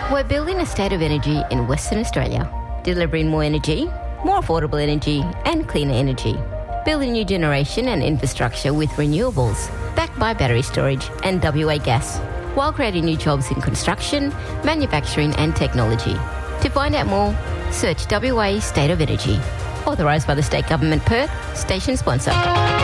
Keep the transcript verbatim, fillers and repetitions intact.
We're building a state of energy in Western Australia, delivering more energy, more affordable energy and cleaner energy. Building new generation and infrastructure with renewables, backed by battery storage and W A gas, while creating new jobs in construction, manufacturing and technology. To find out more, search W A State of Energy. Authorised by the State Government Perth, station sponsor.